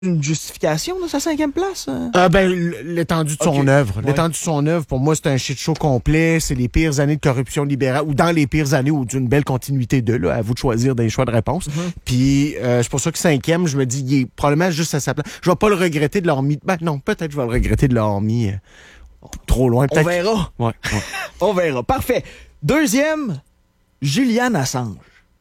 une justification de sa 5e place? L'étendue de son œuvre. Ouais. L'étendue de son œuvre, pour moi, c'est un shit show complet. C'est les pires années de corruption libérale, ou dans les pires années, ou d'une belle continuité de, là, à vous de choisir des choix de réponse. Puis, c'est pour ça que 5e, je me dis, il est probablement juste à sa place. Je vais pas le regretter de l'avoir mis. Ben non, peut-être je vais le regretter de l'avoir mis trop loin. On verra. Ouais. On verra. Parfait. 2e, Julian Assange.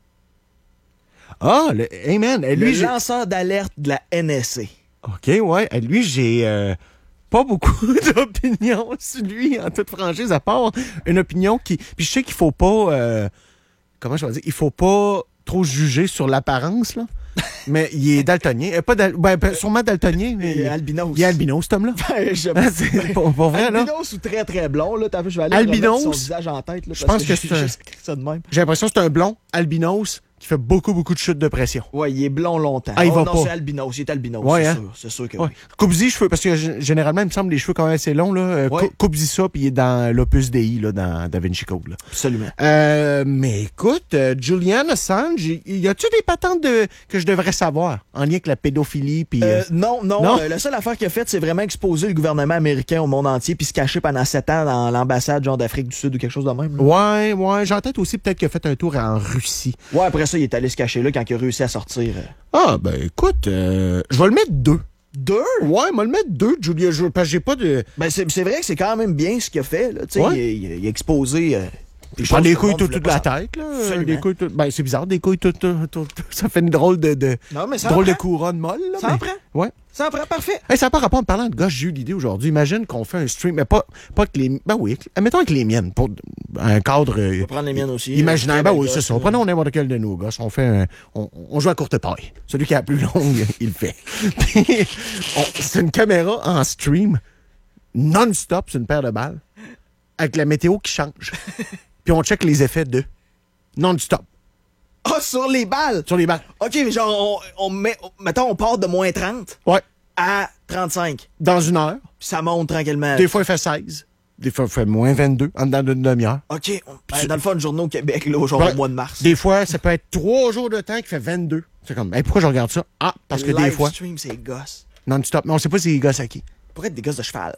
Ah, hey man, lui, le lanceur d'alerte de la NSA. OK, ouais. Lui, j'ai pas beaucoup d'opinion sur lui, en toute franchise, à part une opinion qui... Puis je sais qu'il faut pas... comment je vais dire? Il faut pas trop juger sur l'apparence, là. Mais il est daltonien. Sûrement daltonien. Mais il est albinos. Il est albinos, cet homme-là. C'est pour vrai, là. Albinos ou très, très blond, là. Je vais aller albinos, son visage en tête, là. Je pense que c'est ça de même. J'ai l'impression que c'est un blond albinos qui fait beaucoup de chutes de pression. Ouais, il est blond longtemps. Ah, il va pas. C'est albinos, il est albinos, ouais, c'est sûr que ouais. oui. Coupe-y cheveux, parce que généralement, il me semble les cheveux quand même assez longs, là. Coupe-y ça, puis il est dans l'Opus Dei, là, dans Da Vinci Code, là. Absolument. Mais écoute, Julian Assange, y a-tu des patentes que je devrais savoir, en lien avec la pédophilie, puis... Non. La seule affaire qu'il a faite, c'est vraiment exposer le gouvernement américain au monde entier, puis se cacher pendant 7 ans dans l'ambassade, genre d'Afrique du Sud ou quelque chose de même, là. Ouais. J'ai en tête aussi peut-être qu'il a fait un tour en Russie. Ouais, après ça, il est allé se cacher là quand il a réussi à sortir. Ah, ben écoute, je vais le mettre 2. 2? Ouais, je vais le mettre 2, Julia. Parce que j'ai pas de... Ben, c'est vrai que c'est quand même bien ce qu'il a fait, là. Tu sais, il a exposé... Il prend des couilles toute la tête, là. Des couilles c'est bizarre, des couilles toutes. Ça fait une drôle de couronne molle, là. Ça en prend. Ouais. Ça en prend, parfait. Hey, ça n'a pas rapport en parlant de gars, j'ai eu l'idée aujourd'hui. Imagine qu'on fait un stream, mais pas que les... Ben oui, admettons avec les miennes, pour un cadre... On va prendre les miennes aussi. Imaginaire, ben oui, c'est ça. Prenons n'importe quel de nos gosses. On fait on joue à courte paille. Celui qui est la plus longue, il le fait. C'est une caméra en stream, non-stop, c'est une paire de balles, avec la météo qui change. Puis on check les effets de non-stop. Ah, sur les balles? Sur les balles. OK, mais genre, mettons, on part de moins 30 à 35. Dans une heure. Puis ça monte tranquillement. Des fois, il fait 16. Des fois, il fait moins 22 en dedans d'une demi-heure. OK. Dans le fond, une journée au Québec, là, genre au mois de mars. Des fois, ça peut être 3 jours de temps qui fait 22. C'est comme, pourquoi je regarde ça? Ah, parce que des fois... Le live stream, c'est gosse. Non-stop. Mais on sait pas si c'est gosse à qui. Pourrait être des gosses de cheval.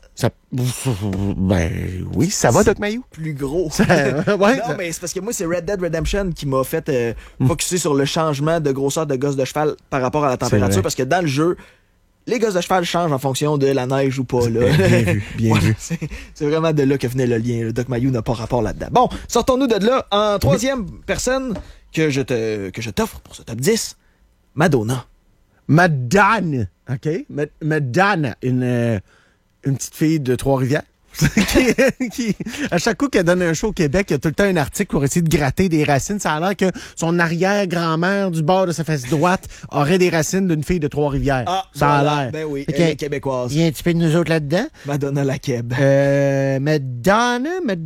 Ben oui, ça va, Doc Mayou? Plus gros. Ouais, non, mais c'est parce que moi, c'est Red Dead Redemption qui m'a fait focusser sur le changement de grosseur de gosses de cheval par rapport à la température. Parce que dans le jeu, les gosses de cheval changent en fonction de la neige ou pas. Là. Bien vu. C'est vraiment de là que venait le lien. Le Doc Mayou n'a pas rapport là-dedans. Bon, sortons-nous de là. En troisième personne que je t'offre pour ce top 10, Madonna. Madonna, OK? Madonna, une petite fille de Trois-Rivières. qui, à chaque coup qu'elle donne un show au Québec, il y a tout le temps un article pour essayer de gratter des racines. Ça a l'air que son arrière-grand-mère du bord de sa face droite aurait des racines d'une fille de Trois-Rivières. Ah, ça a l'air. Ben oui, elle est québécoise. Il y a un petit peu de nous autres là-dedans. Madonna la Québec. Madonna,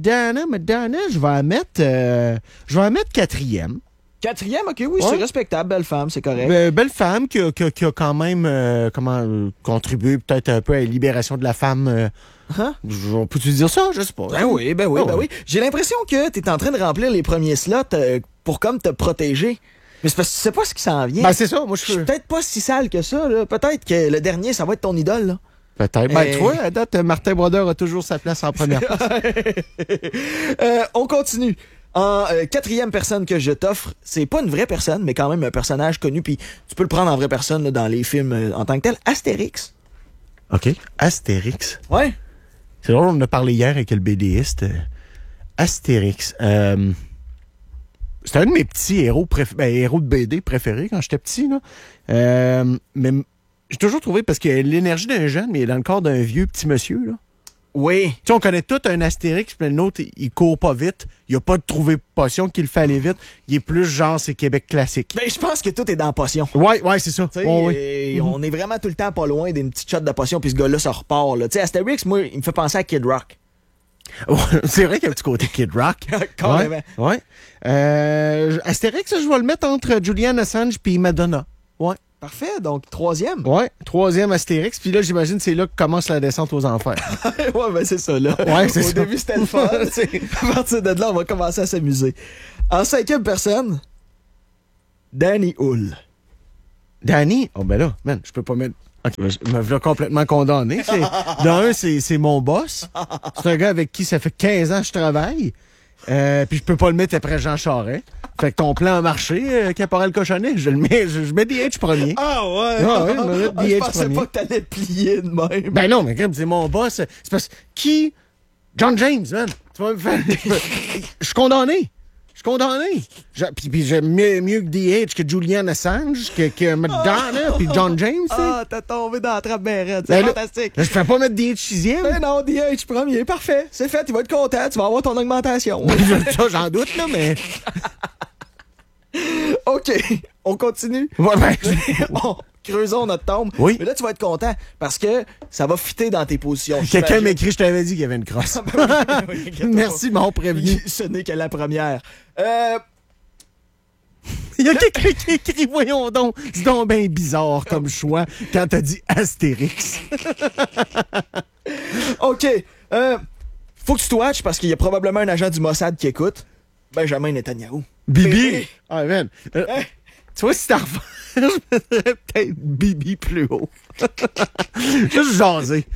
je vais en mettre 4e. 4e, OK, oui, c'est respectable. Belle femme, c'est correct. Belle femme qui a quand même contribué peut-être un peu à la libération de la femme. On peut-tu dire ça? Je sais pas. Ben oui. J'ai l'impression que t'es en train de remplir les premiers slots pour comme te protéger. Mais c'est parce que tu sais pas ce qui s'en vient. Ben c'est ça, moi je suis peut-être pas si sale que ça, là. Peut-être que le dernier, ça va être ton idole, là. Peut-être. Ben, tu vois, à date, Martin Brodeur a toujours sa place en première place. On continue. En 4e personne que je t'offre, c'est pas une vraie personne, mais quand même un personnage connu, puis tu peux le prendre en vraie personne là, dans les films en tant que tel. Astérix. OK. Astérix. Ouais. C'est drôle, on en a parlé hier avec le BDiste. Astérix. C'était un de mes petits héros de BD préférés quand j'étais petit. Là. Mais j'ai toujours trouvé, parce que l'énergie d'un jeune, mais il est dans le corps d'un vieux petit monsieur, là. Oui. Tu sais, on connaît tout un Astérix, puis l'autre, il court pas vite. Il n'y a pas de trouver potion qui le fait aller vite. Il est plus genre, c'est Québec classique. Ben, je pense que tout est dans potion. Ouais, c'est ça. On est vraiment tout le temps pas loin d'une petite shot de potion, puis ce gars-là, ça repart. Tu sais, Astérix, moi, il me fait penser à Kid Rock. C'est vrai qu'il y a un petit côté Kid Rock. Carrément. Ouais. Astérix, je vais le mettre entre Julian Assange puis Madonna. Ouais. Parfait, donc 3e. Ouais, 3e Astérix. Puis là, j'imagine c'est là que commence la descente aux enfers. Ouais, ben c'est ça, là. Ouais, c'est ça. Au début, c'était le fun. À partir de là, on va commencer à s'amuser. En 5e personne, Danny Hull. Danny? Oh, ben là, man, je peux pas mettre... OK, je me voilà complètement condamné. D'un, c'est mon boss. C'est un gars avec qui ça fait 15 ans que je travaille. Puis je peux pas le mettre après Jean Charest. Fait que ton plan a marché, Caporal Cochonnet. Je mets DH premier. Ah ouais? Ah ouais, je me mets DH je pensais premier. pas que t'allais plier de même. Ben non, mais comme c'est mon boss. C'est parce qui? John James, man. Tu vas me faire. Je suis condamné. Puis j'aime mieux que DH, que Julian Assange, que Madonna, puis John James. Ah, t'as tombé dans la trappe bien raide. C'est fantastique. Là, je peux pas mettre DH sixième. Ben non, DH premier. Parfait. C'est fait. Tu vas être content. Tu vas avoir ton augmentation. Ça, j'en doute, là, mais. OK. On continue. Ouais, ben, Creusons notre tombe. Oui. Mais là, tu vas être content parce que ça va fitter dans tes positions. Quelqu'un m'écrit, je t'avais dit qu'il y avait une crosse. Oui, Merci, mon prévenu. Ce n'est que la première. Il y a quelqu'un qui écrit, voyons donc, c'est donc bien bizarre comme choix quand t'as dit Astérix. OK. Faut que tu te watches parce qu'il y a probablement un agent du Mossad qui écoute. Benjamin Netanyahou. Bibi. Ah, man. Tu vois, si t'en refais, je mettrais peut-être Bibi plus haut. Juste jaser.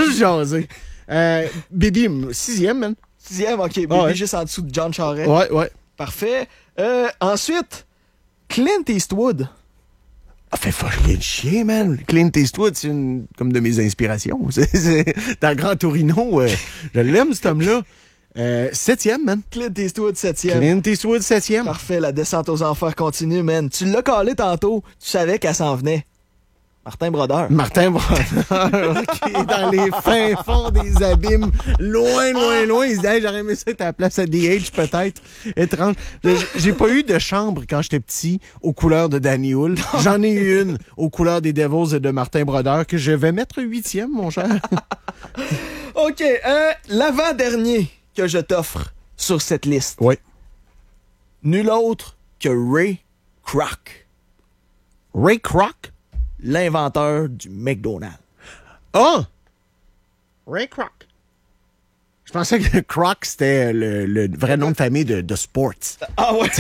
Bibi, sixième, man. Sixième, OK. Bibi ouais. juste en dessous de John Charest. Ouais. Parfait. Ensuite, Clint Eastwood. Ah, fait rien de chier, man. Clint Eastwood, c'est une comme de mes inspirations. Dans le Grand Torino, je l'aime, cet homme-là. Septième, man. Clint Eastwood, septième. Clint Eastwood, septième. Parfait, la descente aux enfers continue, man. Tu l'as calé tantôt, tu savais qu'elle s'en venait. Martin Brodeur. Qui est dans les fins fonds des abîmes, loin. Il se dit, hey, j'aurais aimé ça être à la place à DH, peut-être. Étrange. J'ai pas eu de chambre quand j'étais petit aux couleurs de Danny Hull. J'en ai eu une aux couleurs des Devils et de Martin Brodeur que je vais mettre huitième, mon cher. OK, l'avant-dernier que je t'offre sur cette liste. Oui. Nul autre que Ray Kroc. Ray Kroc? L'inventeur du McDonald's. Oh! Ray Kroc. Je pensais que Kroc, c'était le vrai nom de famille de Sports. Ah ouais?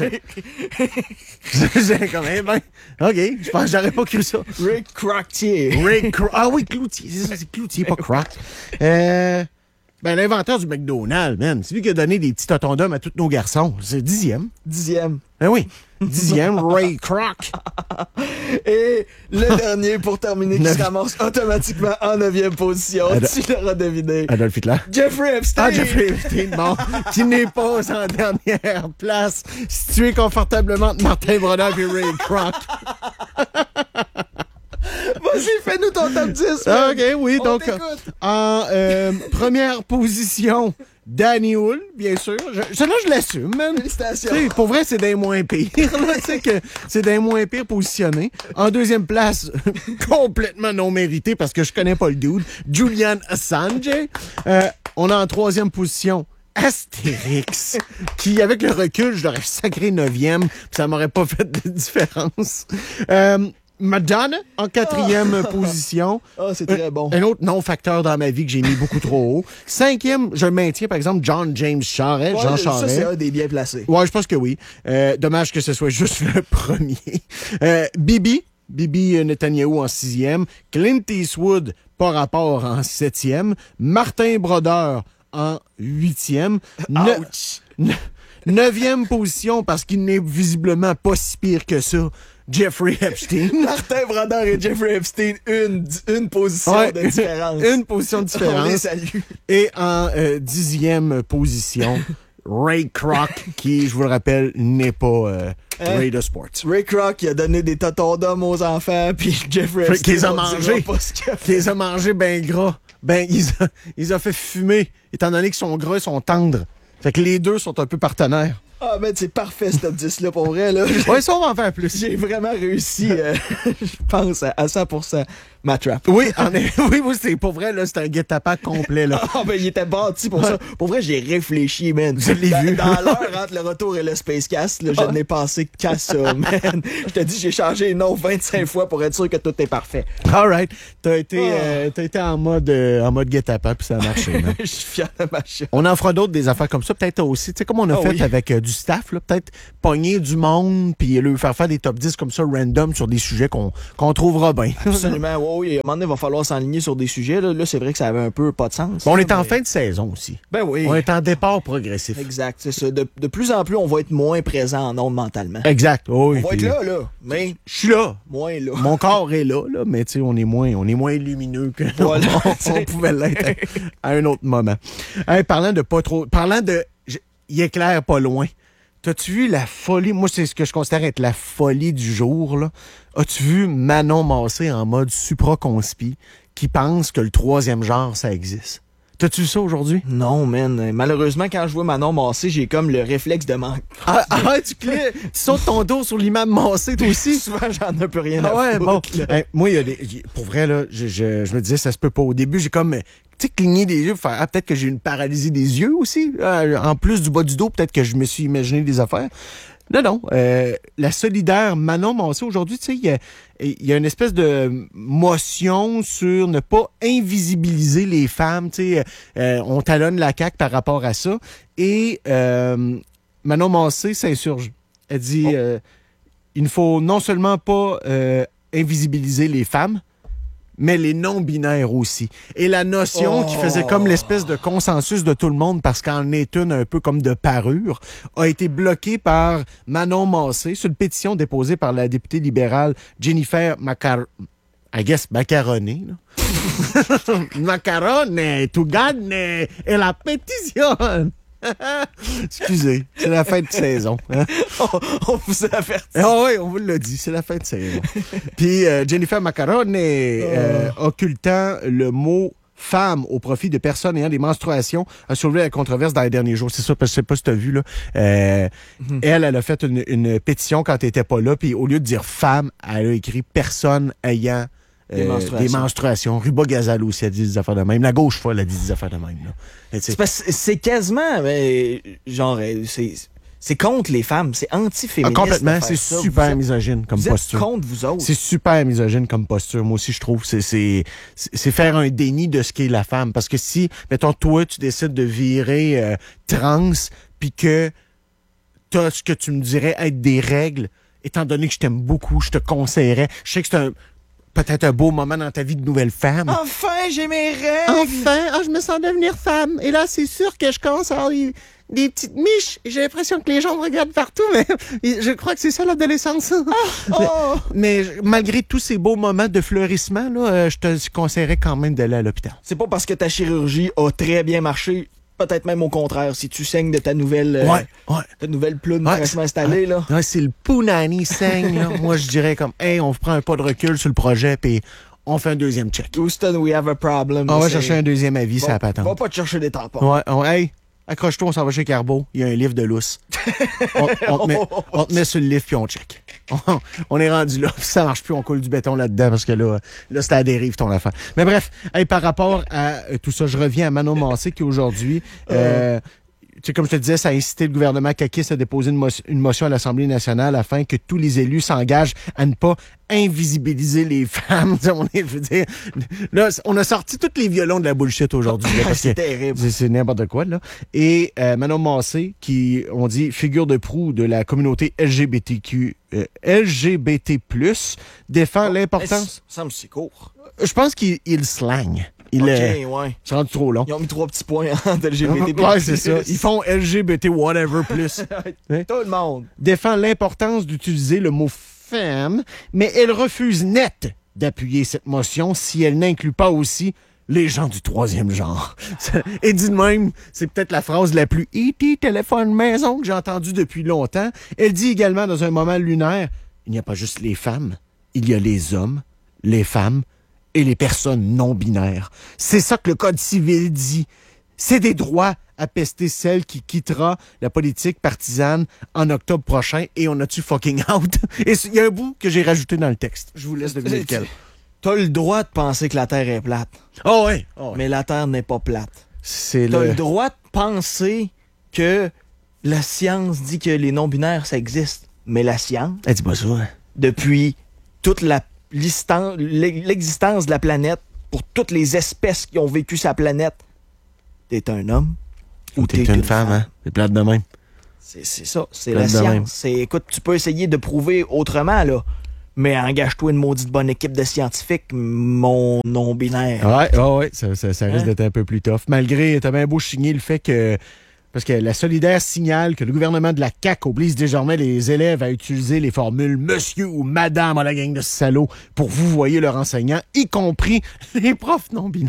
J'ai quand même, OK, je pense que j'aurais pas cru ça. Ray Croctier. Ah oui, Cloutier. C'est Cloutier, pas Kroc. L'inventeur du McDonald's, man. C'est lui qui a donné des petits totondums à tous nos garçons. C'est dixième. Ben oui. Dixième, Ray Kroc. Et le dernier, pour terminer, qui se ramasse automatiquement en 9e position. Tu l'auras deviné. Adolf Hitler. Jeffrey Epstein. Jeffrey Epstein, bon. Qui n'est pas en dernière place. Situé confortablement entre Martin Brodeur et Ray Kroc. Vas-y, fais-nous ton top 10. OK, oui. On Donc, t'écoute. en première position, Danny Hull, bien sûr. Celle-là, je l'assume, man. Félicitations. T'sais, pour vrai, c'est des moins pires. C'est des moins pires positionnés. En deuxième place, complètement non mérité parce que je connais pas le dude, Julian Assange. On a en troisième position Astérix, qui, avec le recul, je l'aurais sacré 9e, puis ça m'aurait pas fait de différence. Madonna, en quatrième position. Ah, c'est très bon. Un autre non-facteur dans ma vie que j'ai mis beaucoup trop haut. Cinquième, je maintiens, par exemple, John James Charest. Ouais, Jean ça, Charest. c'est un des bien placés. Ouais, je pense que oui. Dommage que ce soit juste le premier. Bibi Netanyahou en sixième. Clint Eastwood, pas rapport, en septième. Martin Brodeur en huitième. Neuvième position, parce qu'il n'est visiblement pas si pire que ça, Jeffrey Epstein. Martin Brodeur et Jeffrey Epstein, une position de différence. Une position de différence. On les salue. Et en dixième position, Ray Kroc, qui, je vous le rappelle, n'est pas Ray de Sports. Ray Kroc, qui a donné des totons d'hommes aux enfants, puis Jeffrey Epstein, qui les a mangés. Qui les a mangés ben gras. Ben, ils ont fait fumer, étant donné qu'ils sont gras, ils sont tendres. Fait que les deux sont un peu partenaires. Ah, mais c'est parfait, ce top 10-là, pour vrai, là. Ouais, ça, on va en faire plus. J'ai vraiment réussi, je pense, à 100% ma trap. Oui, oui, c'est pour vrai, là, c'est un guet-apens complet, là. Ah, ben, il était bâti pour ça. Pour vrai, j'ai réfléchi, man. Je l'ai vu. Dans l'heure entre le retour et le Spacecast, là, je n'ai pensé qu'à ça, man. Je te dis, j'ai changé les noms 25 fois pour être sûr que tout est parfait. All right. T'as été en mode guet-apens, puis ça a marché, man. Je suis fier de ma chute. On en fera d'autres des affaires comme ça, peut-être aussi. Tu sais, comme on a fait avec du du staff, là, peut-être pogner du monde puis leur faire des top 10 comme ça random sur des sujets qu'on trouvera bien. Absolument, oui. À un moment donné, il va falloir s'enligner sur des sujets. Là, c'est vrai que ça avait un peu pas de sens. Bon, on est en fin de saison aussi. Ben oui. On est en départ progressif. Exact, c'est ça. De plus en plus, on va être moins présent en ondes mentalement. Exact. Oui, on va être là, mais je suis là. Moins là. Mon corps est là, mais tu sais, on est moins lumineux que voilà. on pouvait l'être à un autre moment. Hey, parlant de il éclaire pas loin. T'as-tu vu la folie? Moi, c'est ce que je considère être la folie du jour, là. As-tu vu Manon Massé en mode supra-conspi qui pense que le troisième genre, ça existe? T'as-tu vu ça aujourd'hui? Non, man. Malheureusement, quand je vois Manon Massé, j'ai comme le réflexe de manque. Tu sautes ton dos sur l'imam Massé, toi aussi? Souvent, j'en ai plus rien à foutre. Bon. Hey, moi, pour vrai, là, je me disais, ça se peut pas. Au début, j'ai comme, cligné des yeux, faire, peut-être que j'ai une paralysie des yeux aussi. En plus du bas du dos, peut-être que je me suis imaginé des affaires. Non. La solidaire Manon Massé, aujourd'hui, tu sais, il y a une espèce de motion sur ne pas invisibiliser les femmes. Tu sais, on talonne la CAQ par rapport à ça. Et Manon Massé s'insurge. Elle dit, il ne faut non seulement pas invisibiliser les femmes, mais les non-binaires aussi. Et la notion qui faisait comme l'espèce de consensus de tout le monde, parce qu'en est une un peu comme de parure, a été bloquée par Manon Massé sur une pétition déposée par la députée libérale Jennifer Macaroni. Macaroni, tu gagnes et la pétition. Excusez, c'est la fin de saison. Hein? On vous a averti. Oui, on vous l'a dit, c'est la fin de saison. Puis Jennifer Macaroni, occultant le mot femme au profit de personnes ayant des menstruations, a soulevé la controverse dans les derniers jours. C'est ça, parce que je sais pas si tu as vu, là. Elle a fait une pétition quand elle était pas là, puis au lieu de dire femme, elle a écrit personne ayant des menstruations. Ruba Gazal aussi a dit des affaires de même. La gauche folle a dit des affaires de même. Là. C'est quasiment, genre, c'est contre les femmes, c'est anti-féministe. Complètement, c'est super misogyne comme posture. Vous êtes contre vous autres. C'est super misogyne comme posture. Moi aussi, je trouve. C'est faire un déni de ce qu'est la femme. Parce que si, mettons, toi, tu décides de virer trans, puis que t'as ce que tu me dirais être des règles, étant donné que je t'aime beaucoup, je te conseillerais. Je sais que c'est peut-être un beau moment dans ta vie de nouvelle femme. Enfin, j'ai mes règles! Enfin! Je me sens devenir femme. Et là, c'est sûr que je commence à avoir des petites miches. J'ai l'impression que les gens me regardent partout, mais je crois que c'est ça l'adolescence. Mais malgré tous ces beaux moments de fleurissement, là, je te conseillerais quand même d'aller à l'hôpital. C'est pas parce que ta chirurgie a très bien marché. Peut-être même au contraire, si tu saignes de ta nouvelle ta nouvelle plume fraîchement installée. Là. Ouais, c'est le punani saigne. Là. Moi, je dirais comme, hey, on prend un pas de recul sur le projet, puis on fait un deuxième check. Houston, we have a problem. On va chercher un deuxième avis, ça va pas Va pas te chercher des tampons. Hey, accroche-toi, on s'en va chez Carbo. Il y a un livre de lousse. on te met sur le livre, puis on check. On est rendu là. Si ça marche plus, on coule du béton là-dedans, parce que là c'est à la dérive, ton affaire. Mais bref, hey, par rapport à tout ça, je reviens à Manon Massé, qui aujourd'hui... Tu sais, comme je te disais, ça a incité le gouvernement caquiste à déposer une motion à l'Assemblée nationale afin que tous les élus s'engagent à ne pas invisibiliser les femmes. Je veux dire, là, on a sorti tous les violons de la bullshit aujourd'hui. C'est terrible. C'est n'importe quoi, là. Et Manon Massé, qui, on dit, figure de proue de la communauté LGBT+, défend l'importance... Ça me semble si court. Je pense qu'il slang. Ouais. C'est rendu trop long. Ils ont mis 3 petits points de LGBT+. Ouais, c'est ça. Ils font LGBT whatever plus. Tout le monde défend l'importance d'utiliser le mot femme, mais elle refuse net d'appuyer cette motion si elle n'inclut pas aussi les gens du troisième genre. Et dit de même, c'est peut-être la phrase la plus E.T. téléphone maison que j'ai entendue depuis longtemps. Elle dit également dans un moment lunaire, il n'y a pas juste les femmes, il y a les hommes, les femmes, et les personnes non-binaires. C'est ça que le Code civil dit. C'est des droits à pester celle qui quittera la politique partisane en octobre prochain et on a-tu fucking out? Et il y a un bout que j'ai rajouté dans le texte. Je vous laisse deviner lequel. T'as le droit de penser que la Terre est plate. Oh ouais. Mais la Terre n'est pas plate. T'as le droit de penser que la science dit que les non-binaires, ça existe. Mais la science... Elle dit pas ça. Hein? Depuis toute l'existence de la planète, pour toutes les espèces qui ont vécu sa planète, t'es un homme ou t'es une femme, hein? C'est plate de même. C'est ça, c'est la science. Écoute, tu peux essayer de prouver autrement, là. Mais engage-toi une maudite bonne équipe de scientifiques, mon non-binaire. Ouais, ça risque d'être un peu plus tough. Malgré, t'as bien beau chigner le fait que... Parce que la Solidaire signale que le gouvernement de la CAQ oblige désormais les élèves à utiliser les formules « monsieur » ou « madame » à la gang de salauds pour vous voyez leur enseignant, y compris les profs non-binaires.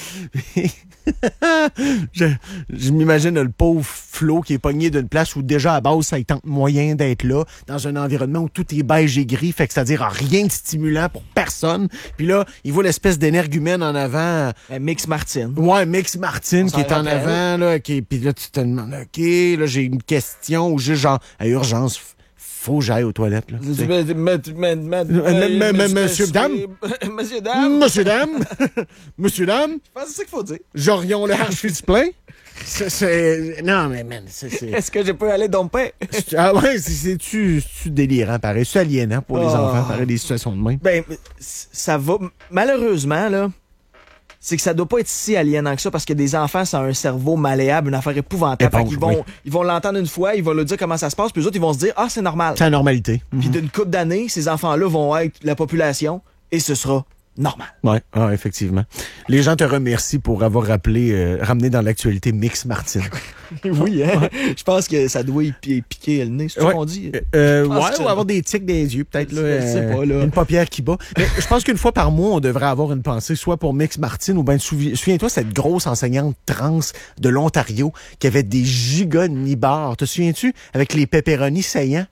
je m'imagine le pauvre Flo qui est pogné d'une place où déjà à base ça il tente moyen d'être là, dans un environnement où tout est beige et gris, fait que c'est-à-dire rien de stimulant pour personne. Puis là, il voit l'espèce d'énergumène en avant. Mix Martin. Ouais, Mix Martin qui est en avant, là, puis là, tu te demandes, OK, là, j'ai une question ou juste genre, à urgence, faut que j'aille aux toilettes, là. Monsieur, dame. Monsieur, dame. Monsieur, dame. Je pense que c'est ça qu'il faut dire. Jorion le archi du plein. Non, mais man, c'est... Est-ce que je peux aller domper? Ah ouais, c'est-tu délirant, pareil. C'est aliénant pour les enfants, pareil, des situations de même. Ben, ça va... Malheureusement, là, c'est que ça doit pas être si aliénant que ça parce que des enfants, ça a un cerveau malléable, une affaire épouvantable. Ils vont l'entendre une fois, ils vont leur dire comment ça se passe, puis les autres, ils vont se dire « Ah, c'est normal. » C'est la normalité. Puis d'une couple d'années, ces enfants-là vont être la population et ce sera normal. Oui, effectivement. Les gens te remercient pour avoir ramené dans l'actualité Mix Martin. Oui, hein? Je pense que ça doit y piquer le nez, c'est ce qu'on dit. Ou avoir des tics des yeux, peut-être. Une paupière qui bat. Mais je pense qu'une fois par mois, on devrait avoir une pensée, soit pour Mix Martin ou bien, souviens-toi, cette grosse enseignante trans de l'Ontario qui avait des gigas de nibards. Te souviens-tu? Avec les pepperonis saillants?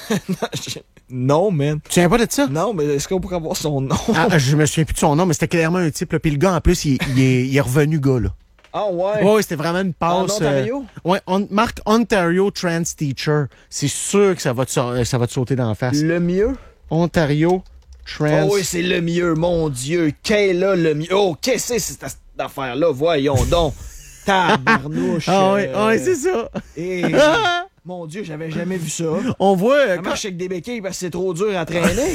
Non, man. Tu viens pas de ça? Non, mais est-ce qu'on pourrait avoir son nom? Je me souviens plus de son nom, mais c'était clairement un type. Là. Puis le gars, en plus, il est revenu gars, là. Ah ouais? Ouais, c'était vraiment une passe. En Ontario? Marque Ontario Trans Teacher. C'est sûr que ça va te sauter dans la face. Le mieux? Ontario Trans... Oh oui, c'est le mieux, mon Dieu. Quel est le mieux? Oh, qu'est-ce que c'est cette affaire-là? Voyons donc. Tabarnouche. Ouais, c'est ça. Et... Mon Dieu, j'avais jamais vu ça. On voit... Ça marche avec des béquilles parce que c'est trop dur à traîner.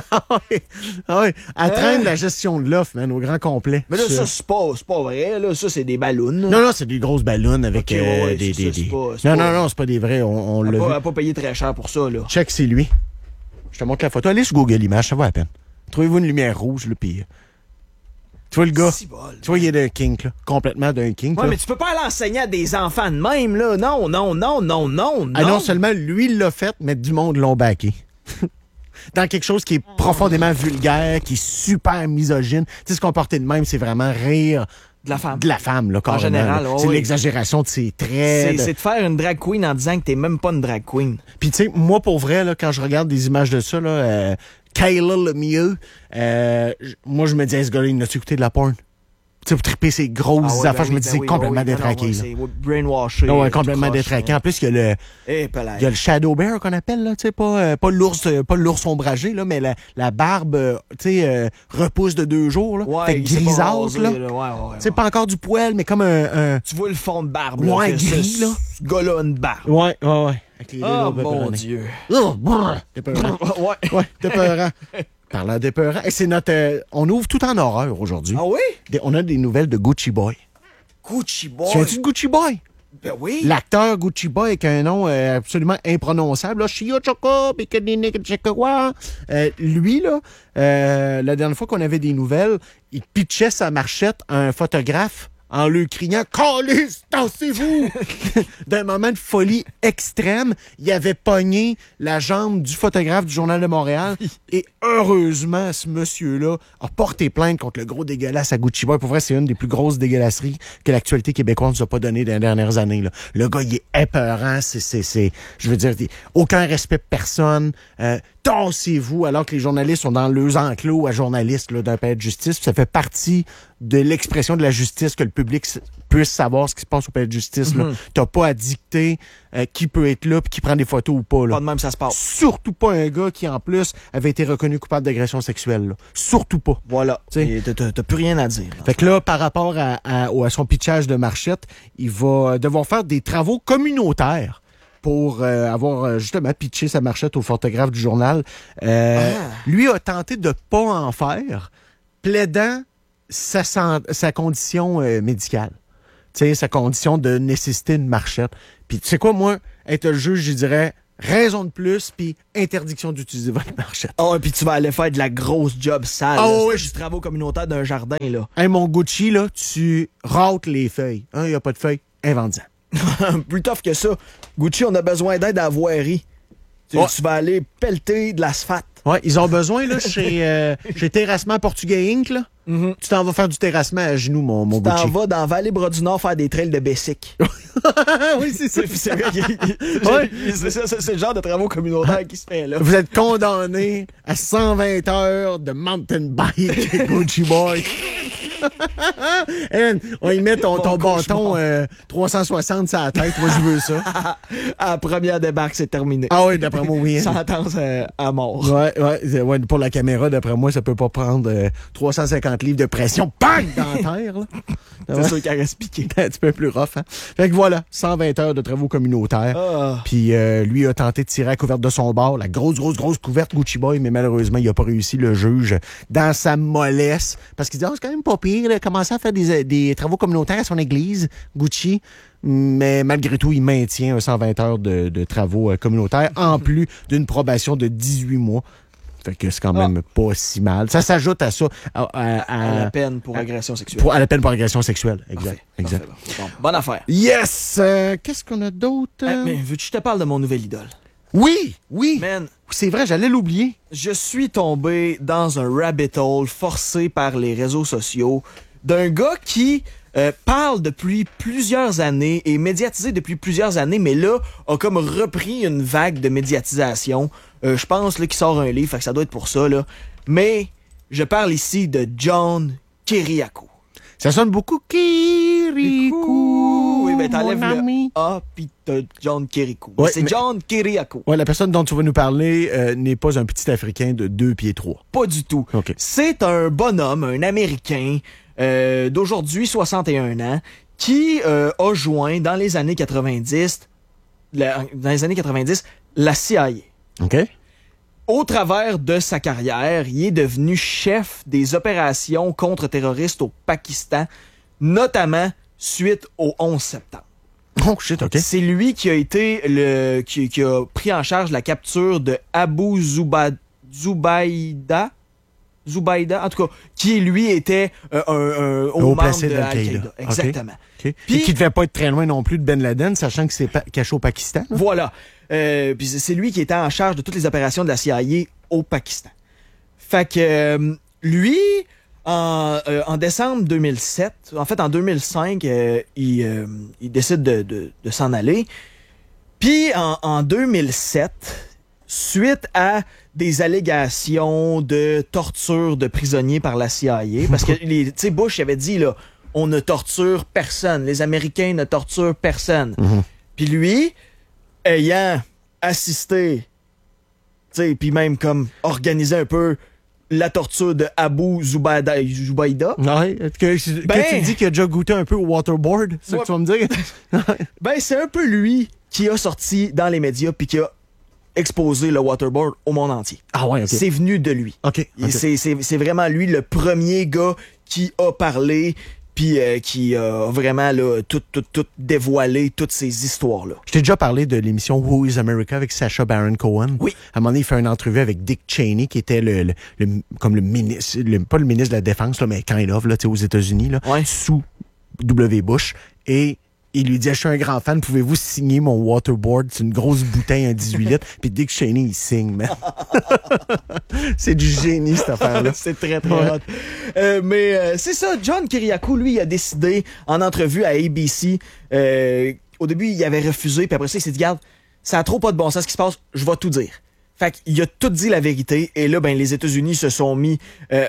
Elle traîne la gestion de l'offre, man, au grand complet. Mais là, ça, c'est pas vrai. Là. Ça, c'est des ballons. Non, c'est des grosses ballons avec des... Non, c'est pas des vrais. On l'a vu. Elle n'a pas payé très cher pour ça, là. Check, c'est lui. Je te montre la photo. Allez sur Google Images, ça va à peine. Trouvez-vous une lumière rouge, là, puis... Tu vois le gars? Tu vois, il est d'un kink, là. Complètement d'un kink. Ouais, mais tu peux pas l'enseigner à des enfants de même, là. Non. Ah non, seulement lui, il l'a fait, mais du monde l'ont backé. Dans quelque chose qui est profondément vulgaire, qui est super misogyne. Tu sais, se comporter de même, c'est vraiment rire de la femme. De la femme, là, en général. C'est l'exagération de ses traits. C'est de faire une drag queen en disant que t'es même pas une drag queen. Puis, tu sais, moi, pour vrai, là, quand je regarde des images de ça, là, Kayla Lemieux, moi, je me dis, ce gars-là, il n'a-tu écouté de la porn? Tu sais, pour triper ses grosses affaires, je me dis, c'est complètement détraqué. C'est brainwashé. Ouais, complètement détraqué. En plus, il y a le Shadow Bear qu'on appelle, là, tu sais, pas l'ours ombragé, là, mais la barbe, tu sais, repousse de 2 jours, là. Ouais, fait grisâtre, là. C'est pas encore du poil, mais comme un... Tu vois le fond de barbe, là. Ouais, gris, là. Ce gars-là a une barbe. Ouais. Avec les mon Dieu. T'es peurant. Ouais, t'es peurant. Parlant d'épeurant, c'est on ouvre tout en horreur aujourd'hui. Ah oui? On a des nouvelles de Gucci Boy. Gucci Boy? Tu viens-tu de Gucci Boy? Ben oui. L'acteur Gucci Boy avec un nom absolument imprononçable. Lui, là, la dernière fois qu'on avait des nouvelles, il pitchait sa marchette à un photographe en lui criant « Calisse, tassez-vous! » D'un moment de folie extrême, il avait pogné la jambe du photographe du Journal de Montréal et heureusement, ce monsieur-là a porté plainte contre le gros dégueulasse à Gucci Boy. Pour vrai, c'est une des plus grosses dégueulasseries que l'actualité québécoise nous a pas donné dans les dernières années. Là. Le gars, il est épeurant, je veux dire, aucun respect de personne. Tassez-vous, alors que les journalistes sont dans leurs enclos à journalistes là, d'un palais de justice. Puis ça fait partie de l'expression de la justice que le public puisse savoir ce qui se passe au palais de justice. Mm-hmm. T'as pas à dicter qui peut être là puis qui prend des photos ou pas. Là. Pas de même, ça se passe. Surtout pas un gars qui, en plus, avait été reconnu coupable d'agression sexuelle. Là. Surtout pas. Voilà. T'as plus rien à dire. Fait que là, par rapport à son pitchage de marchette, il va devoir faire des travaux communautaires pour avoir justement pitché sa marchette au photographe du journal. Lui a tenté de pas en faire, plaidant sa condition médicale. Tu sais, sa condition de nécessiter une marchette. Puis tu sais quoi, moi, être le juge, je dirais, raison de plus, puis interdiction d'utiliser votre marchette. Oh, et puis tu vas aller faire de la grosse job sale. Oh, oui. C'est du travaux communautaire d'un jardin, là. Hey, mon Gucci, là, tu râtes les feuilles. Il n'y a pas de feuilles, invente-en. Plus tough que ça. Gucci, on a besoin d'aide à la voirie. Tu vas aller pelleter de l'asphalte. Ouais, ils ont besoin, là, chez Terrassement Portugais Inc., là. Mm-hmm. Tu t'en vas faire du terrassement à genoux, mon Gucci. Tu t'en vas dans Vallée-Bras-du-Nord faire des trails de Bessic. Oui, c'est ça. C'est le genre de travaux communautaires qui se fait là. Vous êtes condamné à 120 heures de mountain bike, Gucci Boy. Hey, on y met ton bâton 360 sur la tête. Moi, je veux ça. À la première débarque, c'est terminé. Ah oui, d'après moi, oui. Sentence à mort. Ouais, pour la caméra, d'après moi, ça peut pas prendre 350 livres de pression. Bang! Dans la terre, là. C'est sûr qu'elle reste piquée. Un petit peu plus rough, hein? Fait que voilà, 120 heures de travaux communautaires. Puis lui a tenté de tirer la couverte de son bord, la grosse couverte Gucci Boy, mais malheureusement, il a pas réussi. Le juge, dans sa mollesse, parce qu'il dit, c'est quand même pas pire, il a commencé à faire des travaux communautaires à son église, Gucci. Mais malgré tout, il maintient un 120 heures de travaux communautaires, en plus d'une probation de 18 mois. Fait que c'est quand même pas si mal. Ça s'ajoute à ça. À la peine pour agression sexuelle. À la peine pour agression sexuelle, exact. Parfait. Bon, bonne affaire. Yes! Qu'est-ce qu'on a d'autre? Mais veux-tu que je te parle de mon nouvel idole? Oui! Man, c'est vrai, j'allais l'oublier. Je suis tombé dans un rabbit hole forcé par les réseaux sociaux d'un gars qui parle depuis plusieurs années et médiatisé depuis plusieurs années, mais là, a comme repris une vague de médiatisation. Je pense là, qu'il sort un livre, fait que ça doit être pour ça. Là. Mais je parle ici de John Kiriakou. Ça sonne beaucoup Kirikou. Oui, ben t'enlèves le A pis t'as John Kirikou. Ouais, c'est John Kiriakou. Ouais, la personne dont tu vas nous parler n'est pas un petit Africain de 2 pieds 3. Pas du tout. Okay. C'est un bonhomme, un Américain d'aujourd'hui 61 ans qui a joint dans les années 90 la CIA. OK. Au travers de sa carrière, il est devenu chef des opérations contre-terroristes au Pakistan, notamment suite au 11 septembre. Oh shit, OK. C'est lui qui a été qui a pris en charge la capture de Abu Zubaydah, en tout cas, qui lui était un haut membre de Al-Qaïda. Exactement. Okay. Et qui devait pas être très loin non plus de Ben Laden, sachant que c'est caché au Pakistan. Là. Voilà. Puis c'est lui qui était en charge de toutes les opérations de la CIA au Pakistan. Fait que lui, en décembre 2007, en fait en 2005, il décide de s'en aller. Puis en 2007, suite à des allégations de torture de prisonniers par la CIA, parce que tu sais, Bush avait dit là, on ne torture personne, les Américains ne torturent personne. Mm-hmm. Puis lui, ayant assisté, tu sais, puis même comme organisé un peu la torture de Abu Zubaydah. Ouais, que tu dis qu'il a déjà goûté un peu au waterboard, c'est ça que tu vas me dire? C'est un peu lui qui a sorti dans les médias puis qui a exposé le waterboard au monde entier. Ah ouais, OK. C'est venu de lui. OK. C'est vraiment lui le premier gars qui a parlé puis qui a vraiment là, tout dévoilé toutes ces histoires-là. Je t'ai déjà parlé de l'émission Who is America avec Sacha Baron Cohen. Oui. À un moment donné, il fait une entrevue avec Dick Cheney, qui était comme le ministre, pas le ministre de la Défense, là, mais kind of, là, aux États-Unis, là, sous W. Bush. Et il lui dit, je suis un grand fan, pouvez-vous signer mon waterboard? C'est une grosse bouteille, un 18 litres. Puis Dick Cheney, il signe, man. C'est du génie, cette affaire-là. C'est très, très hot. Mais c'est ça, John Kiriakou, lui, il a décidé, en entrevue à ABC, au début, il avait refusé, puis après ça, il s'est dit, regarde, ça a trop pas de bon sens ce qui se passe, je vais tout dire. Fait qu'il a tout dit la vérité, et là, ben, les États-Unis se sont mis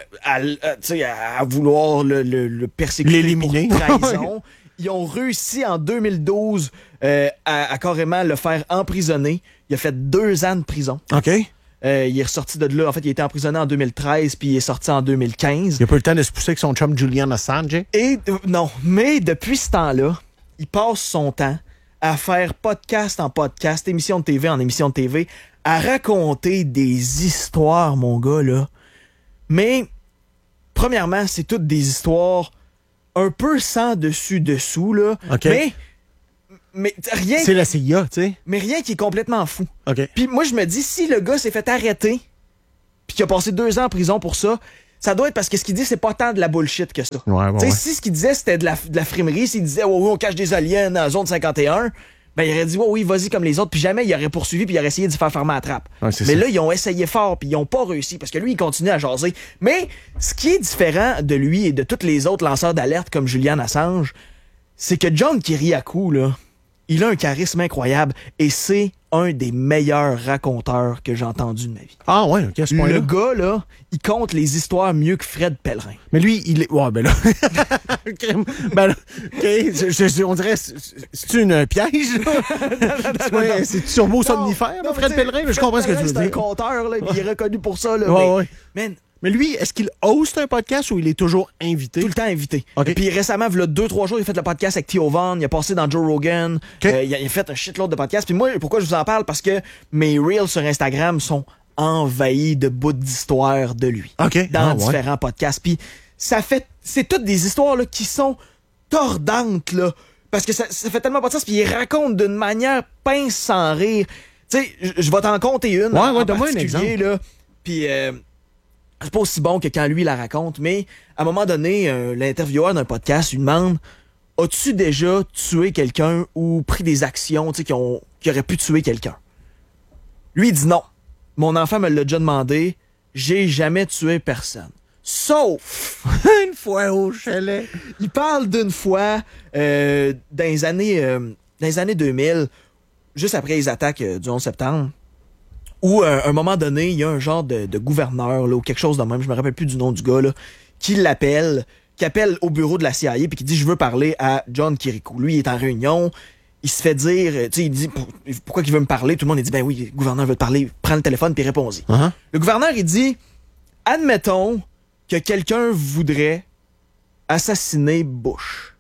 à vouloir le persécuter, l'éliminer. Pour trahison. Ils ont réussi en 2012 à carrément le faire emprisonner. Il a fait 2 ans de prison. OK. Il est ressorti de là. En fait, il a été emprisonné en 2013 puis il est sorti en 2015. Il a pas eu le temps de se pousser avec son chum Julian Assange? Non, mais depuis ce temps-là, il passe son temps à faire podcast en podcast, émission de TV en émission de TV, à raconter des histoires, mon gars, là. Mais, premièrement, c'est toutes des histoires un peu sans dessus-dessous, là. Okay. Mais Mais rien. C'est la CIA, tu sais. Mais rien qui est complètement fou. OK. Puis moi, je me dis, si le gars s'est fait arrêter, puis qu'il a passé 2 ans en prison pour ça, ça doit être parce que ce qu'il dit, c'est pas tant de la bullshit que ça. Ouais. Si ce qu'il disait, c'était de la frimerie, s'il disait, oui, on cache des aliens dans la zone 51, ben il aurait dit, oui, vas-y comme les autres, puis jamais il aurait poursuivi, puis il aurait essayé de faire fermer la trappe. Ouais, mais là, ils ont essayé fort, puis ils ont pas réussi, parce que lui, il continue à jaser. Mais ce qui est différent de lui et de tous les autres lanceurs d'alerte comme Julian Assange, c'est que John Kiriakou, là, il a un charisme incroyable et c'est un des meilleurs raconteurs que j'ai entendu de ma vie. Ah ouais, OK, à ce point-là. Le gas, là, il compte les histoires mieux que Fred Pellerin. Mais lui, il est... Ouais, ben là... ben là, OK, on dirait... C'est-tu une piège, là? C'est-tu turbo somnifère, là, Fred Pellerin? Je comprends ce que tu veux dire. C'est un conteur, là, puis il est reconnu pour ça, là. Ouais. Man, mais lui, est-ce qu'il host un podcast ou il est toujours invité? Tout le temps invité. Okay. Puis récemment, il y a 2-3 jours, il a fait le podcast avec Theo Von, il a passé dans Joe Rogan, okay. Il a fait un shitload de podcasts. Puis moi, pourquoi je vous en parle? Parce que mes reels sur Instagram sont envahis de bouts d'histoires de lui. Dans différents podcasts. Puis c'est toutes des histoires là, qui sont tordantes, là. Parce que ça fait tellement pas de sens. Puis il raconte d'une manière pince sans rire. Tu sais, je vais t'en compter une. Ouais, donne-moi un exemple. Là. Puis... c'est pas aussi bon que quand lui la raconte, mais à un moment donné, l'intervieweur d'un podcast lui demande « As-tu déjà tué quelqu'un ou pris des actions qui auraient pu tuer quelqu'un? » Lui, il dit non. Mon enfant me l'a déjà demandé. J'ai jamais tué personne. Sauf une fois au chalet. Il parle d'une fois dans les années 2000, juste après les attaques du 11 septembre, où à un moment donné, il y a un genre de gouverneur là, ou quelque chose de même, je me rappelle plus du nom du gars, là, qui appelle au bureau de la CIA puis qui dit « Je veux parler à John Kiriakou ». Lui, il est en réunion, il se fait dire, tu sais, il dit « Pourquoi il veut me parler? » Tout le monde, il dit « Ben oui, le gouverneur veut te parler, prends le téléphone puis réponds-y. Uh-huh. » Le gouverneur, il dit « Admettons que quelqu'un voudrait assassiner Bush.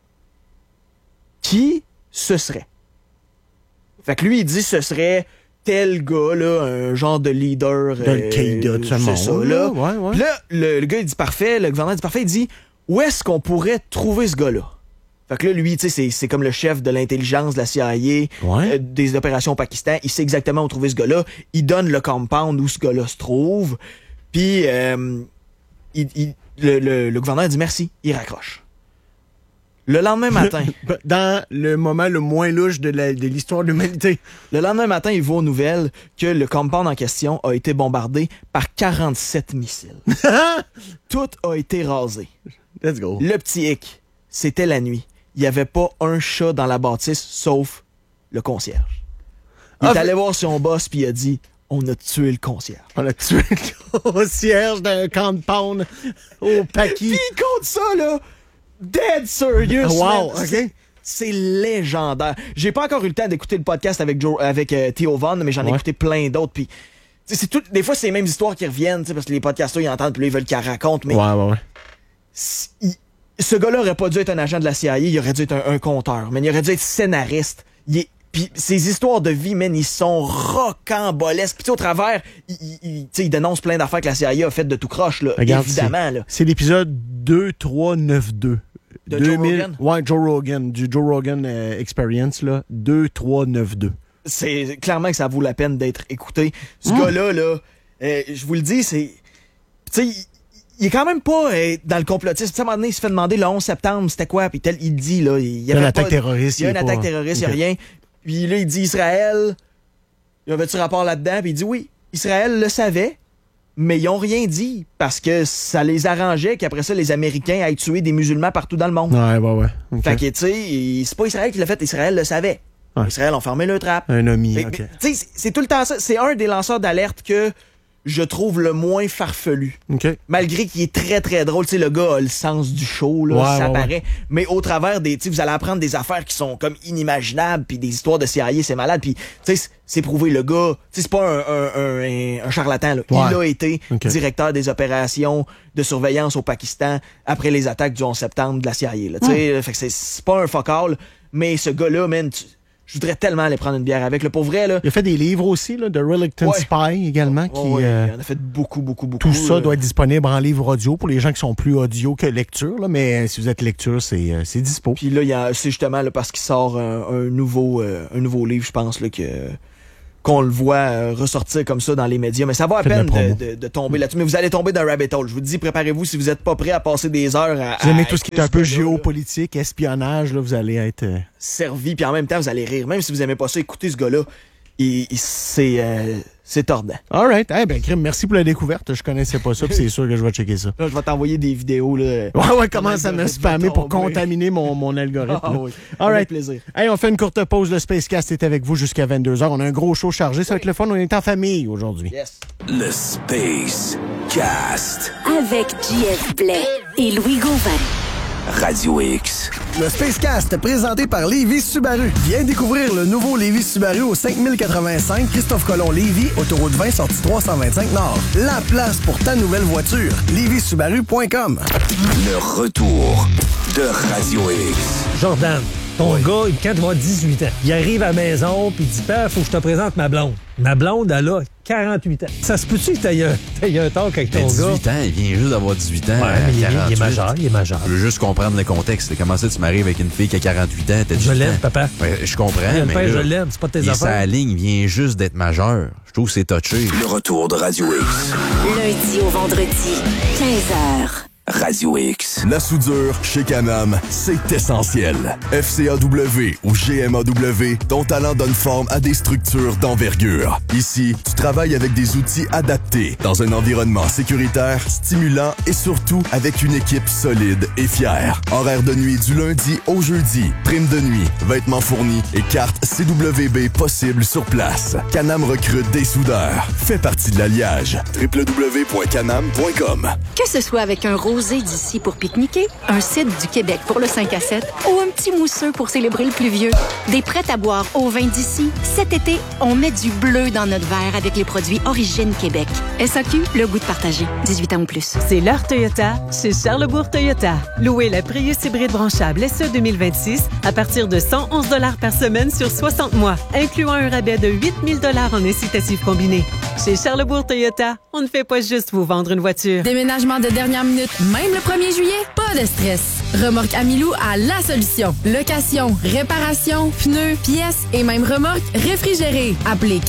Qui ce serait? » Fait que lui, il dit « Ce serait... » tel gars, là, un genre de leader. D'Al-Qaïda, de ce monde. C'est ça, là. Ouais. Puis là, le gars, il dit parfait, le gouverneur dit parfait, il dit où est-ce qu'on pourrait trouver ce gars-là? Fait que là, lui, tu sais, c'est comme le chef de l'intelligence de la CIA, des opérations au Pakistan. Il sait exactement où trouver ce gars-là. Il donne le compound où ce gars-là se trouve. Puis, le gouverneur dit merci. Il raccroche. Le lendemain matin... Dans le moment le moins louche de l'histoire de l'humanité. Le lendemain matin, il voit aux nouvelles que le compound en question a été bombardé par 47 missiles. Tout a été rasé. Let's go. Le petit hic, c'était la nuit. Il n'y avait pas un chat dans la bâtisse, sauf le concierge. Il est allé voir son boss, puis il a dit « On a tué le concierge. » On a tué le concierge d'un compound au Paki. Puis il compte ça, là! Dead serious! Wow, OK. C'est légendaire. J'ai pas encore eu le temps d'écouter le podcast avec Theo Von, mais j'en ai écouté plein d'autres. Puis des fois, c'est les mêmes histoires qui reviennent, parce que les podcasteurs, ils entendent, puis là, ils veulent qu'ils racontent. Mais ouais. Ce gars-là aurait pas dû être un agent de la CIA, il aurait dû être un conteur, mais il aurait dû être scénariste. Puis ces histoires de vie, man, ils sont rocambolesques. Puis au travers, il dénonce plein d'affaires que la CIA a faites de tout croche, là. Regarde, évidemment. Là. C'est l'épisode 2392. De Joe Rogan? Ouais, Joe Rogan, du Joe Rogan Experience, là, 2392. C'est clairement que ça vaut la peine d'être écouté. Ce gars-là, là, je vous le dis, c'est... Tu sais, il est quand même pas dans le complotisme. À un moment donné, il se fait demander le 11 septembre, c'était quoi? Puis il dit, là... Il y a une attaque terroriste. Il y a une attaque terroriste, il n'y a rien. Puis là, il dit Israël, y avait-tu rapport là-dedans? Puis il dit oui, Israël le savait, mais ils ont rien dit parce que ça les arrangeait qu'après ça, les Américains aillent tuer des musulmans partout dans le monde. Ouais. Okay. Fait que, tu sais, c'est pas Israël qui l'a fait, Israël le savait. Ouais. Israël ont fermé le trap. Un ami, OK. Tu sais, c'est tout le temps ça. C'est un des lanceurs d'alerte que je trouve le moins farfelu. Okay. Malgré qu'il est très, très drôle. Tu sais, le gars a le sens du show, là, ça paraît. Mais au travers des... Tu sais, vous allez apprendre des affaires qui sont comme inimaginables, puis des histoires de CIA, c'est malade. Puis, tu sais, c'est prouvé, le gars... Tu sais, c'est pas un charlatan, là. Il a été directeur des opérations de surveillance au Pakistan après les attaques du 11 septembre de la CIA, là. Tu sais, fait que c'est pas un fuck-all, mais ce gars-là, man... Je voudrais tellement aller prendre une bière avec. Là, pour vrai, là. Il a fait des livres aussi, là, de Reluctant Spy également. Il en a fait beaucoup. Tout ça doit être disponible en livre audio pour les gens qui sont plus audio que lecture, là, mais si vous êtes lecture, c'est dispo. Puis là, c'est justement là, parce qu'il sort un nouveau livre, je pense, là, qu'on le voit ressortir comme ça dans les médias. Mais ça va à peine de tomber là-dessus. Mais vous allez tomber dans un rabbit hole. Je vous dis, préparez-vous si vous n'êtes pas prêt à passer des heures à... Vous aimez tout ce qui est un peu géopolitique, espionnage, là, vous allez être... servi, puis en même temps, vous allez rire. Même si vous aimez pas ça, écoutez ce gars-là. C'est tordant. All right. Eh ben, Crime, merci pour la découverte. Je connaissais pas ça, puis c'est sûr que je vais checker ça. Là, je vais t'envoyer des vidéos, là. Ouais, commence à me spammer pour contaminer mon algorithme. Oui. All right. Avec plaisir. Hey, on fait une courte pause. Le Spacecast est avec vous jusqu'à 22h. On a un gros show chargé. Ça va être le fun. On est en famille aujourd'hui. Yes. Le Space Cast. Avec JF Blais et Louis Gauvin. Radio X. Le Spacecast, présenté par Lévis Subaru. Viens découvrir le nouveau Lévis Subaru au 5085 Christophe Colomb Lévis, autoroute 20, sortie 325 Nord. La place pour ta nouvelle voiture. LévisSubaru.com. Le retour de Radio X. Jordan, ton gars, quand il va avoir 18 ans, il arrive à la maison puis il dit « Père, faut que je te présente ma blonde. » Ma blonde, elle a 48 ans. Ça se peut-tu que t'aies un talk avec ton 18 gars? 18 ans, il vient juste d'avoir 18 ans. Ouais, mais il est majeur. Je veux juste comprendre le contexte. Comment ça, tu m'arrives avec une fille qui a 48 ans, t'as 18 ans? Je l'aime, papa. Ouais, je comprends, mais Père, là, je l'aime, c'est pas tes affaires. Sa ligne vient juste d'être majeur. Je trouve que c'est touché. Le retour de Radio X. Lundi au vendredi, 15h. Radio X. La soudure chez Can-Am, c'est essentiel. FCAW ou GMAW, ton talent donne forme à des structures d'envergure. Ici, tu travailles avec des outils adaptés, dans un environnement sécuritaire, stimulant et surtout avec une équipe solide et fière. Horaire de nuit du lundi au jeudi, prime de nuit, vêtements fournis et carte CWB possible sur place. Can-Am recrute des soudeurs. Fais partie de l'alliage. www.canam.com. Que ce soit avec un rosé d'ici pour pique-niquer, un cidre du Québec pour le 5 à 7 ou un petit mousseux pour célébrer le pluvieux, des prêts à boire au vin d'ici, cet été, on met du bleu dans notre verre avec les produits Origine Québec. SAQ, le goût de partager. 18 ans ou plus. C'est l'heure Toyota chez Charlesbourg Toyota. Louez la Prius hybride branchable SE 2026 à partir de 111 $ par semaine sur 60 mois, incluant un rabais de 8 000 $ en incitatif combiné. Chez Charlesbourg Toyota, on ne fait pas juste vous vendre une voiture. Déménagement de dernière minute, même le 1er juillet? Pas de stress. Remorque Amilou a la solution. Location, réparation, pneus, pièces et même remorque réfrigérée. Appelez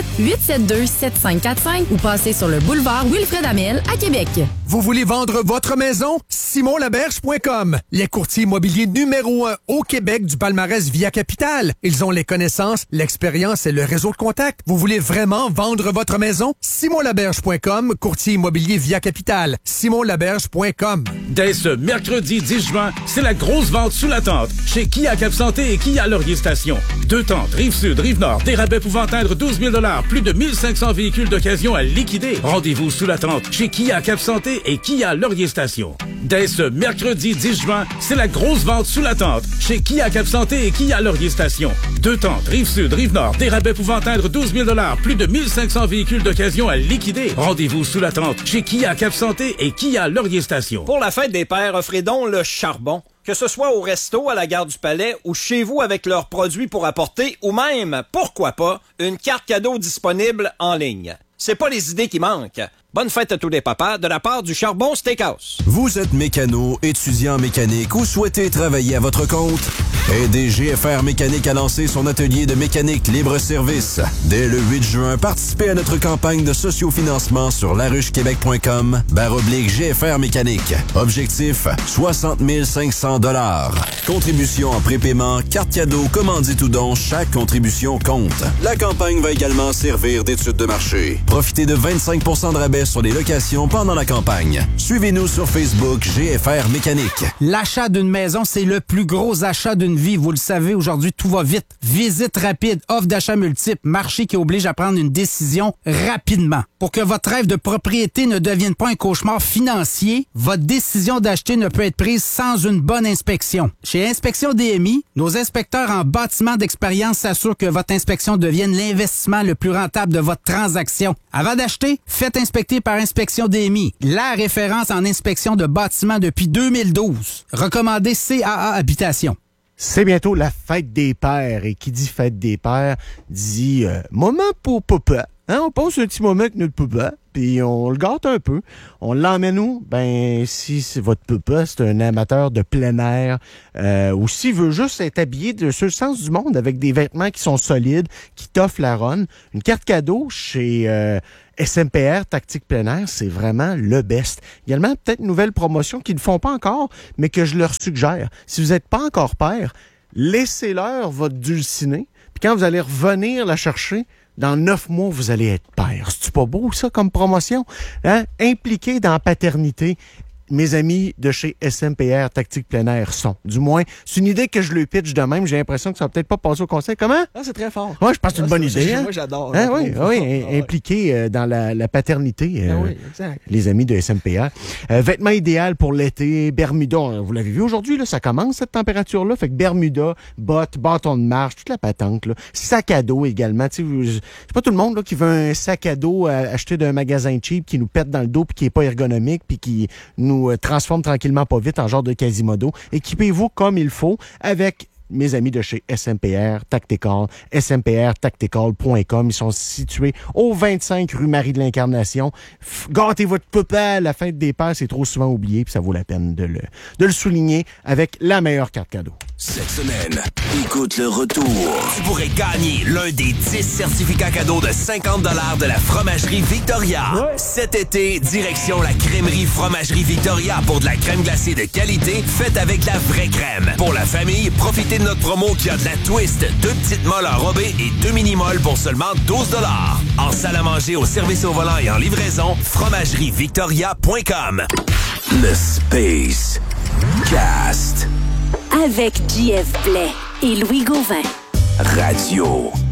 418-872-7545 ou passez sur le boulevard Wilfred Amel à Québec. Vous voulez vendre votre maison? SimonLaberge.com. Les courtiers immobiliers numéro 1 au Québec du palmarès Via Capital. Ils ont les connaissances, l'expérience et le réseau de contacts. Vous voulez vraiment vendre votre maison? SimonLaberge.com, courtier immobilier Via Capital. SimonLaberge.com. Dès ce mercredi 10 juin, c'est la grosse vente sous la tente chez Kia Cap Santé et Kia Laurier Station. 2 tentes, Rive-Sud, Rive-Nord, des rabais pouvant atteindre 12 000 $, plus de 1500 véhicules d'occasion à liquider. Rendez-vous sous la tente chez Kia Cap Santé et Kia Laurier Station. Dès ce mercredi 10 juin, c'est la grosse vente sous la tente chez Kia Cap Santé et Kia Laurier Station. 2 tentes, Rive-Sud, Rive-Nord, des rabais pouvant atteindre 12 000 $, plus de 1500 véhicules d'occasion à liquider. Rendez-vous sous la tente chez Kia Cap Santé et Kia Laurier Station. Pour la fête des pères, offrez donc le charbon. Que ce soit au resto, à la gare du Palais ou chez vous avec leurs produits pour apporter ou même, pourquoi pas, une carte cadeau disponible en ligne. C'est pas les idées qui manquent. Bonne fête à tous les papas de la part du Charbon Steakhouse. Vous êtes mécano, étudiant en mécanique ou souhaitez travailler à votre compte? Aidez GFR Mécanique à lancer son atelier de mécanique libre-service. Dès le 8 juin, participez à notre campagne de sociofinancement sur laruchequebec.com/GFR Mécanique. Objectif, 60 500 $. Contribution en prépaiement, carte cadeau, commandite ou don, chaque contribution compte. La campagne va également servir d'étude de marché. Profitez de 25 % de rabais sur les locations pendant la campagne. Suivez-nous sur Facebook GFR Mécanique. L'achat d'une maison, c'est le plus gros achat d'une vie. Vous le savez, aujourd'hui, tout va vite. Visite rapide, offre d'achat multiple, marché qui oblige à prendre une décision rapidement. Pour que votre rêve de propriété ne devienne pas un cauchemar financier, votre décision d'acheter ne peut être prise sans une bonne inspection. Chez Inspection DMI, nos inspecteurs en bâtiment d'expérience s'assurent que votre inspection devienne l'investissement le plus rentable de votre transaction. Avant d'acheter, faites inspecter par Inspection DMI, la référence en inspection de bâtiments depuis 2012. Recommandé CAA Habitation. C'est bientôt la fête des pères. Et qui dit fête des pères dit moment pour papa. Hein, on passe un petit moment avec notre papa, puis on le gâte un peu. On l'emmène où? Ben, si c'est votre papa, c'est un amateur de plein air, ou s'il veut juste être habillé sur le sens du monde avec des vêtements qui sont solides, qui t'offrent la run. Une carte cadeau chez SMPR Tactique Plein Air, c'est vraiment le best. Également, peut-être une nouvelle promotion qu'ils ne font pas encore, mais que je leur suggère. Si vous n'êtes pas encore père, laissez-leur votre dulciné, puis quand vous allez revenir la chercher, dans 9 mois, vous allez être père. C'est-tu pas beau, ça, comme promotion? Hein? Impliqué dans la paternité, mes amis de chez SMPR Tactique Plein Air sont. Du moins, c'est une idée que je le pitch de même. J'ai l'impression que ça va peut-être pas passer au conseil. Comment? Ah, c'est très fort. Ouais, je pense que c'est une bonne idée. Hein? Moi, j'adore. Hein, oui, impliqué dans la paternité. Oui, exact. Les amis de SMPR. Vêtements idéal pour l'été, Bermuda. Vous l'avez vu aujourd'hui, là, ça commence cette température-là. Fait que Bermuda, bottes, bâton de marche, toute la patente. Là. Sac à dos également. C'est pas tout le monde là, qui veut un sac à dos acheté d'un magasin cheap qui nous pète dans le dos puis qui est pas ergonomique puis qui nous transforme tranquillement pas vite en genre de Quasimodo. Équipez-vous comme il faut avec mes amis de chez SMPR Tactical, smprtactical.com. Ils sont situés au 25 rue Marie de l'Incarnation. Gâtez votre papa, la fête des pères, c'est trop souvent oublié, puis ça vaut la peine de le souligner avec la meilleure carte cadeau. Cette semaine, écoute le retour. Tu pourrais gagner l'un des 10 certificats cadeaux de 50 $ de la Fromagerie Victoria. Ouais. Cet été, direction la crèmerie Fromagerie Victoria pour de la crème glacée de qualité faite avec la vraie crème. Pour la famille, profitez de notre promo qui a de la twist, 2 petites molles enrobées et 2 mini-molles pour seulement 12 $. En salle à manger, au service au volant et en livraison, fromagerivictoria.com. Le Space Cast. Avec JF Blais et Louis Gauvin. Radio.